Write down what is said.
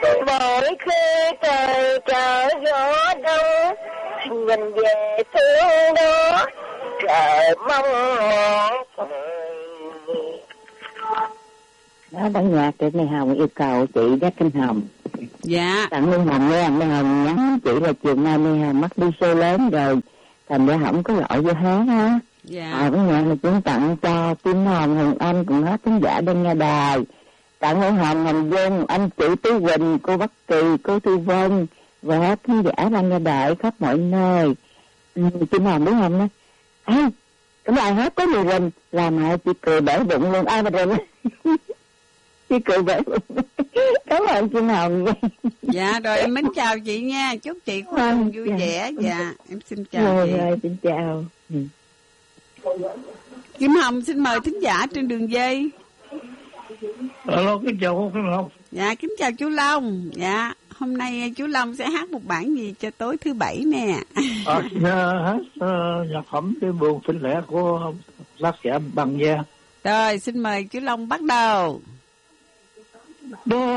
Mỗi khi trời trở gió đông, nhìn về phương đó chờ mong mỏi. Đó, bản nhạc của Mai Hồng yêu cầu chị Giác Kinh Hồng. Dạ. Tặng Mai Hồng nha, Mai Hồng nhắn chị là chiều nay Mai Hồng mắc đi show lớn rồi, thành ra không có gọi vô hát á. Dạ. Bản nhạc này cũng tặng cho Kim Hồng, Hồng Anh cùng hết khán giả bên nghe đài. Tặng Mai Hồng, Hồng Dung, anh chị Tú Quỳnh, cô Bắc Kỳ, cô Thu Vân và hết khán giả đang nghe đài khắp mọi nơi. Kim Hồng đúng không đó? Cái bài hát có người Quỳnh làm hại chị cười bể bụng luôn. Ai mà rồi chị cười bể bụng. Cảm ơn Kim Hồng. Dạ rồi em mến chào chị nha, chúc chị cuối tuần vui vẻ. Dạ em xin chào chị. Rồi xin chào. Kim Hồng xin mời thính giả trên đường dây. Alo, kính chào cô Kim Hồng. Dạ kính chào chú Long. Dạ hôm nay chú Long sẽ hát một bản gì cho tối thứ Bảy nè? Hát nhạc phẩm cái buồn phinh lẻ của bác sĩ Bằng Gia. Rồi xin mời chú Long bắt đầu.